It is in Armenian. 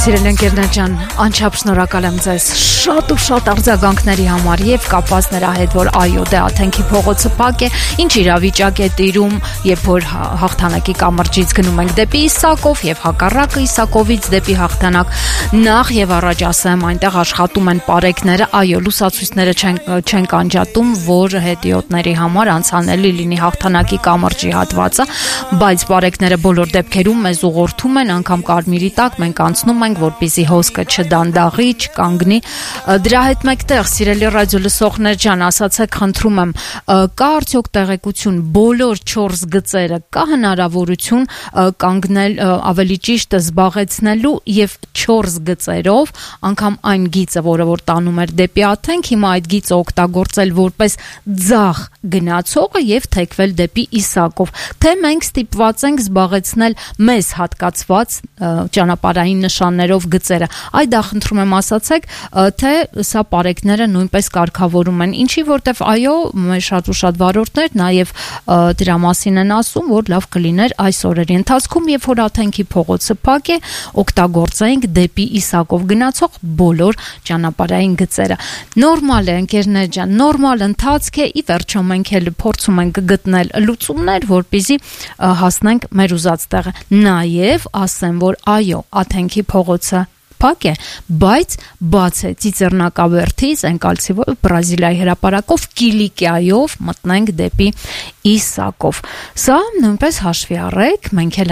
Սիրելի ընկերներ ջան, անչափ շնորհակալ եմ ձեզ շատ ու շատ արձագանքների համար եւ կապված նրա հետ, որ այո, դե Աթենքի փողոցը փակ է, ինչ իրավիճակ է տիրում, երբ որ հաղթանակի կամրջից գնում ենք դեպի Իսակով եւ հակառակը Իսակովից դեպի հաղթանակ, նախ եւ առաջ ասեմ, այնտեղ աշխատում են պարեկները, այո, լուսացույցները չեն կանջատում, որ հետիոտների համար անցանելի լինի հաղթանակի կամրջի հատվածը, բայց պարեկները բոլոր դեպքերում մեզ ուղղորդում են, անգամ կարմիրի տակ մենք անցնում ենք, որպեսզի հոսքը չդանդաղի, չկանգնի։ Դրա հետ մեկտեղ, սիրելի ռադիո լսողներ ջան, ասացեք, խնդրում եմ, կա արդյոք տեղեկություն բոլոր 4 գծերը, կա հնարավորություն կանգնել, ավելի ճիշտ զբաղեցնելու եւ 4 գծերով, անգամ այն գիծը, որը որ տանում էր դեպի Աթենք, հիմա այդ գիծը օգտագործել որպես ձախ գնացողը եւ թեքվել դեպի Իսակով, թե մենք ստիպված ենք զբաղեցնել մեզ հատկացված ճանապարհային նշաններով գծերը։ Այ դա խնդրում եմ ասացեք, թե սա պարեկները նույնպես կարգավորում են, ինչի որտեվ այո, մեր շատ ու շատ վարորդներ նաև դրա մասին են ասում, որ լավ կլիներ այս օրերի ընթացքում, երբ որ Աթենքի փողոցը փակ է, օգտագործենք դեպի Իսակով գնացող բոլոր ճանապարհային գծերը։ Նորմալ է, ընկերներ ջան, նորմալ ընթացք է, ի վերջո մենք էլ փորձում ենք գտնել լուծումներ, որպեսզի հասնենք մեր ուզած տեղը։ Նաև ասեմ, որ այո, Աթենքի փողոցը փակ է, բայց բաց է Ծիծեռնակաբերդից, Էնկալցի Բրազիլիայի հրապարակով Կիլիկիայով մտնենք դեպի Իսակով։ Սա նույնպես հաշվի առեք, մենք էլ